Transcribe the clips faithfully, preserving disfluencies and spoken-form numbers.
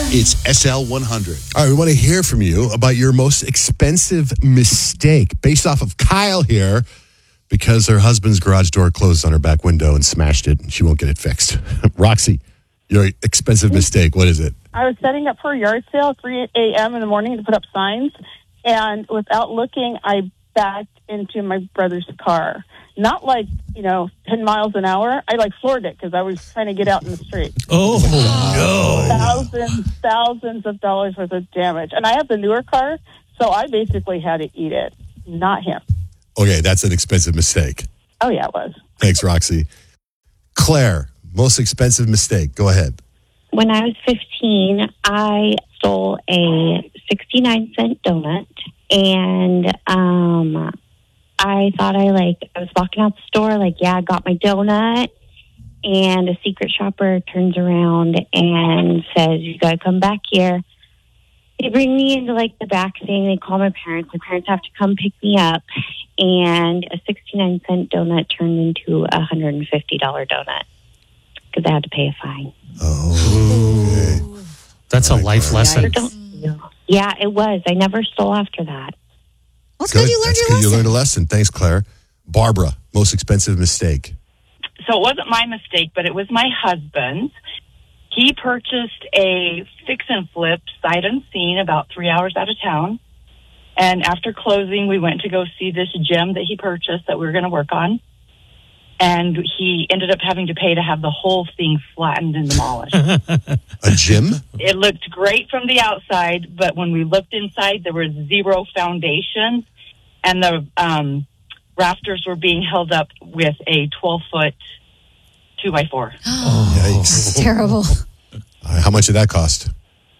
It's S L one hundred. All right, we want to hear from you about your most expensive mistake based off of Kyle here because her husband's garage door closed on her back window and smashed it and she won't get it fixed. Roxy, your expensive mistake, what is it? I was setting up for a yard sale at three a.m. in the morning to put up signs, and without looking, I backed into my brother's car. Not like, you know, ten miles an hour. I like floored it because I was trying to get out in the street. Oh, no. Thousands, thousands of dollars worth of damage. And I have the newer car, so I basically had to eat it, not him. Okay, that's an expensive mistake. Oh, yeah, it was. Thanks, Roxy. Claire, most expensive mistake. Go ahead. When I was fifteen, I stole a sixty-nine cent donut, and um, I thought I, like, I was walking out the store, like, yeah, I got my donut, and a secret shopper turns around and says, you got to come back here. They bring me into, like, the back thing. They call my parents. My parents have to come pick me up, and a sixty-nine cent donut turned into a one hundred fifty dollars donut because I had to pay a fine. Oh, okay. That's a life lesson. Yeah, it was. I never stole after that. Well, it's good. good you learned That's your good. lesson. You learned a lesson. Thanks, Claire. Barbara, most expensive mistake. So it wasn't my mistake, but it was my husband's. He purchased a fix and flip sight unseen about three hours out of town. And after closing, we went to go see this gym that he purchased that we were going to work on. And he ended up having to pay to have the whole thing flattened and demolished. A gym? It looked great from the outside, but when we looked inside, there was zero foundation, and the um, rafters were being held up with a twelve-foot two by four. Oh, yikes. It's terrible. All right, how much did that cost?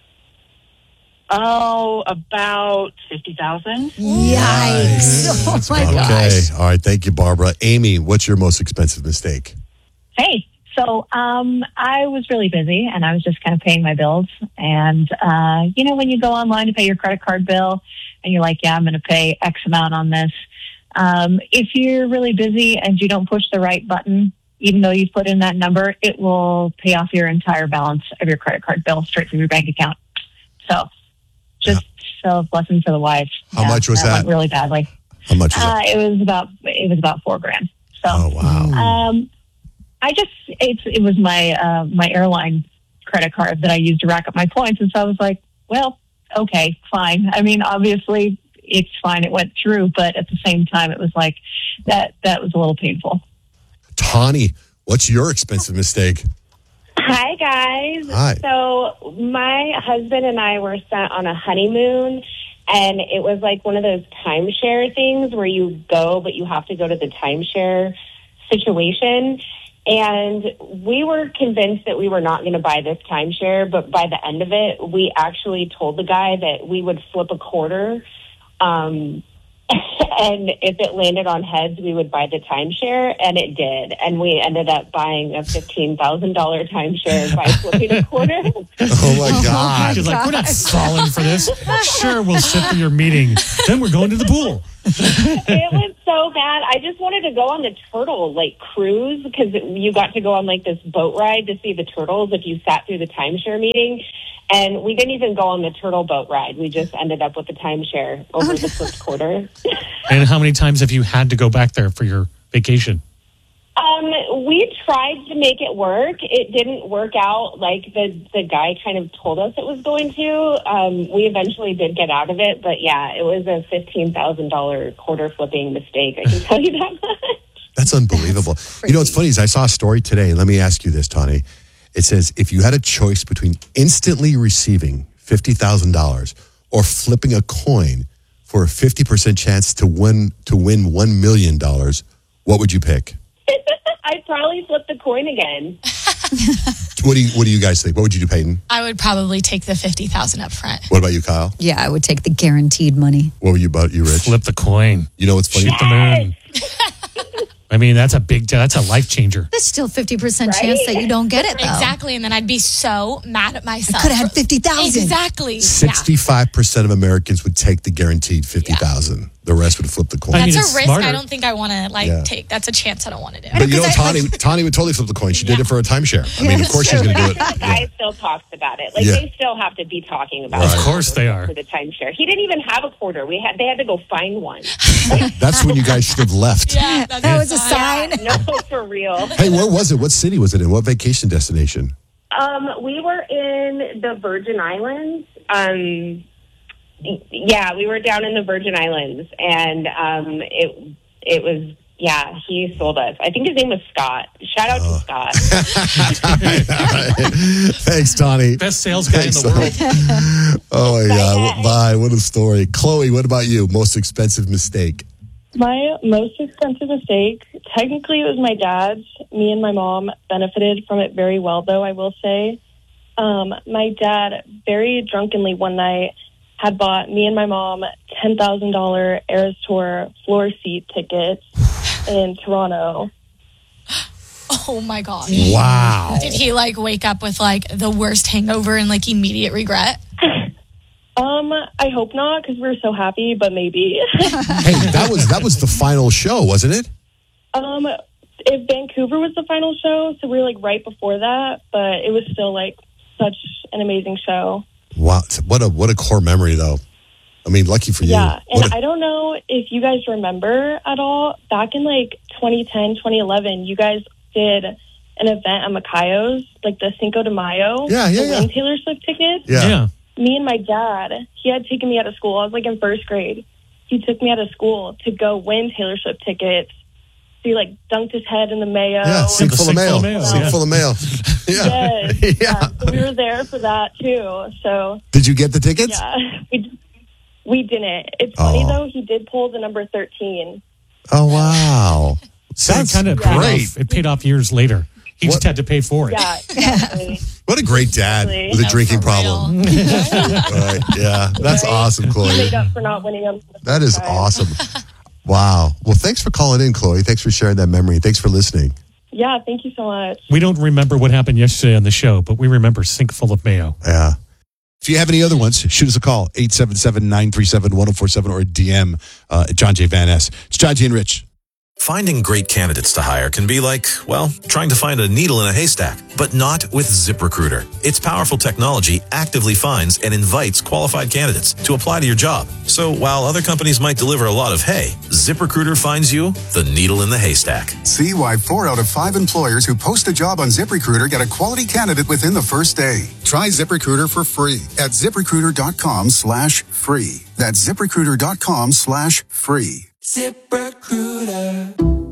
Oh, about fifty thousand dollars. Yikes. Oh, my Okay. gosh. All right. Thank you, Barbara. Amy, what's your most expensive mistake? Hey, so um, I was really busy and I was just kind of paying my bills. And, uh, you know, when you go online to pay your credit card bill and you're like, yeah, I'm going to pay X amount on this. Um, if you're really busy and you don't push the right button, even though you put in that number, it will pay off your entire balance of your credit card bill straight from your bank account. So just so lesson for the wives. How much was that? Went really badly. How much was Uh, that? it was about it was about four grand. So, Oh, wow. um, I just it's it was my uh, my airline credit card that I used to rack up my points, and so I was like, well, okay, fine. I mean, obviously it's fine. It went through, but at the same time, it was like that that was a little painful. Tawny, what's your expensive mistake? Hi, guys. Hi. So my husband and I were sent on a honeymoon, and it was like one of those timeshare things where you go, but you have to go to the timeshare situation. And we were convinced that we were not going to buy this timeshare, but by the end of it, we actually told the guy that we would flip a quarter. Um, and if it landed on heads, we would buy the timeshare, and it did. And we ended up buying a fifteen thousand dollars timeshare by flipping a quarter. Oh, my God. She's like, we're not falling for this. Sure, we'll sit for your meeting. Then we're going to the pool. It was so bad. I just wanted to go on the turtle, like, cruise, because you got to go on, like, this boat ride to see the turtles if you sat through the timeshare meeting. And we didn't even go on the turtle boat ride. We just ended up with the timeshare over the flipped quarter. And how many times have you had to go back there for your vacation? Um, we tried to make it work. It didn't work out like the, the guy kind of told us it was going to. Um, we eventually did get out of it, but yeah, it was a fifteen thousand dollars quarter flipping mistake. I can tell you that much. That's unbelievable. That's you know, what's funny is I saw a story today. Let me ask you this, Tawny. It says, if you had a choice between instantly receiving fifty thousand dollars or flipping a coin for a fifty percent chance to win to win one million dollars, what would you pick? I'd probably flip the coin again. What do you What do you guys think? What would you do, Peyton? I would probably take the fifty thousand up front. What about you, Kyle? Yeah, I would take the guaranteed money. What were you about, you, Rich? Flip the coin. You know what's funny? Shoot the moon. I mean, that's a big, that's a life changer. There's still fifty percent right? chance that you don't get it, though. Exactly, and then I'd be so mad at myself. I could have had fifty thousand. Exactly. Sixty-five percent of Americans would take the guaranteed fifty thousand. Yeah. The rest would flip the coin. I mean, That's it's a risk smarter. I don't think I want to like Yeah. take. That's a chance I don't want to do. But you know, Because I- Tani, Tani would totally flip the coin. She did Yeah. it for a timeshare. I mean, of course she's going to do it. The guy still talks about it. Like Yeah. they still have to be talking about Right. it. Of course they are. For the timeshare. He didn't even have a quarter. We had they had to go find one. That's when you guys should have left. Yeah, that's That was a fine. sign. No, for real. Hey, where was it? What city was it in? What vacation destination? Um, we were in the Virgin Islands. Um, yeah, we were down in the Virgin Islands, and um, it it was yeah. He sold us. I think his name was Scott. Shout out to Scott. Thanks, Tani. Best sales guy Thanks, in the world. Oh, my God. Bye. Bye. What a story. Chloe, what about you? Most expensive mistake? My most expensive mistake, technically it was my dad's. Me and my mom benefited from it very well, though, I will say. Um, my dad, very drunkenly one night, had bought me and my mom ten thousand dollars Eras Tour floor seat tickets in Toronto. Oh my god. Wow. Did he like wake up with like the worst hangover and like immediate regret? Um, I hope not, because we were so happy, but maybe. Hey, that was that was the final show, wasn't it? um, if Vancouver was the final show, so we were like right before that, but it was still like such an amazing show. Wow. What a what a core memory, though. I mean, lucky for you. Yeah, and What a- I don't know if you guys remember at all, back in like twenty ten, twenty eleven, you guys did an event at Macayo's, like the Cinco de Mayo. Yeah, yeah, to yeah. win Taylor Swift tickets. yeah. Yeah. Me and my dad, he had taken me out of school. I was like in first grade. He took me out of school to go win Taylor Swift tickets. He like dunked his head in the mayo. Yeah, sink the full of sink full mail. of mail, Sink yeah. full of mail. Yeah. Yes. yeah. Yeah. So we were there for that too. So Did you get the tickets? yeah, we, we didn't. It's funny Oh. though, he did pull the number thirteen. Oh, wow. So That's it kind of Yeah. paid off. It paid off years later. He What- just had to pay for it. Yeah, exactly. What a great dad Exactly. with a No, drinking for problem. real. Right, yeah, that's Right? awesome, He Chloe. made up for not winning them. That is Time. awesome. Wow. Well, thanks for calling in, Chloe. Thanks for sharing that memory. Thanks for listening. Yeah, thank you so much. We don't remember what happened yesterday on the show, but we remember sink full of mayo. Yeah. If you have any other ones, shoot us a call, eight seven seven, nine three seven, one oh four seven, or D M uh, John J. Van Ness. It's John J. and Rich. Finding great candidates to hire can be like, well, trying to find a needle in a haystack, but not with ZipRecruiter. Its powerful technology actively finds and invites qualified candidates to apply to your job. So while other companies might deliver a lot of hay, ZipRecruiter finds you the needle in the haystack. See why four out of five employers who post a job on ZipRecruiter get a quality candidate within the first day. Try ZipRecruiter for free at ZipRecruiter.com slash free. That's ZipRecruiter.com slash free. ZipRecruiter.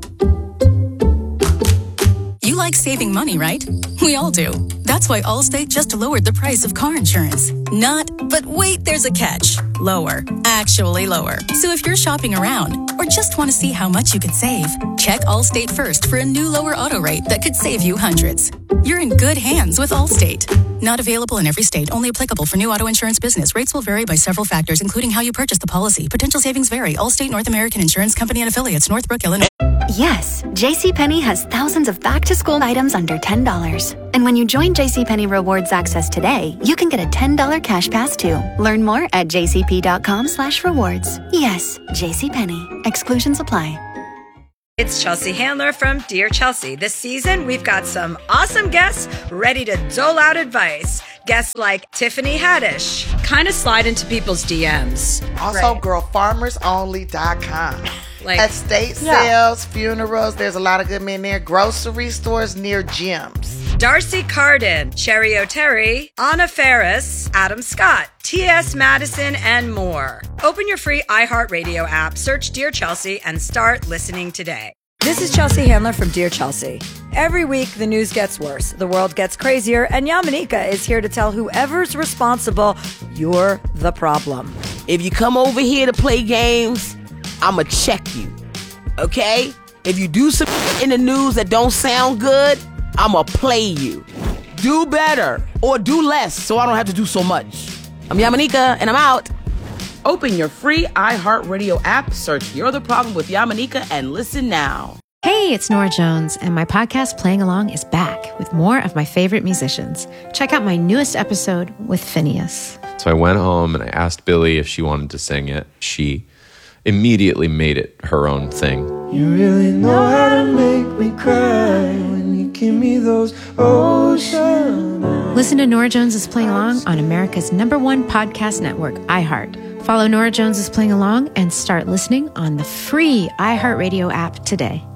You like saving money, right? We all do. That's why Allstate just lowered the price of car insurance. Not, but wait, there's a catch. Lower. Actually lower. So if you're shopping around or just want to see how much you could save, check Allstate first for a new lower auto rate that could save you hundreds. You're in good hands with Allstate. Not available in every state. Only applicable for new auto insurance business. Rates will vary by several factors, including how you purchase the policy. Potential savings vary. Allstate North American Insurance Company and affiliates. Northbrook, Illinois. Yes, JCPenney has thousands of back-to-school items under ten dollars. And when you join JCPenney Rewards Access today, you can get a ten dollars cash pass too. Learn more at jcp.com slash rewards. Yes, JCPenney. Exclusions apply. It's Chelsea Handler from Dear Chelsea. This season, we've got some awesome guests ready to dole out advice. Guests like Tiffany Haddish kind of slide into people's D Ms. Also, girl farmers only dot com. Like estate yeah. sales, funerals, there's a lot of good men there. Grocery stores near gyms. Darcy Carden, Cherry O'Terry, Anna Ferris, Adam Scott, T S Madison, and more. Open your free iHeartRadio app, search Dear Chelsea, and start listening today. This is Chelsea Handler from Dear Chelsea. Every week, the news gets worse, the world gets crazier, and Yamanika is here to tell whoever's responsible, you're the problem. If you come over here to play games, I'ma check you, okay? If you do some in the news that don't sound good, I'ma play you. Do better or do less so I don't have to do so much. I'm Yamanika and I'm out. Open your free iHeartRadio app, search You're the Problem with Yamanika, and listen now. Hey, it's Nora Jones, and my podcast Playing Along is back with more of my favorite musicians. Check out my newest episode with Phineas. So I went home and I asked Billy if she wanted to sing it. She immediately made it her own thing. You really know how to make me cry when you give me those ocean eyes. Listen to Norah Jones is Playing Along on America's number one podcast network, iHeart. Follow Norah Jones is Playing Along and start listening on the free iHeartRadio app today.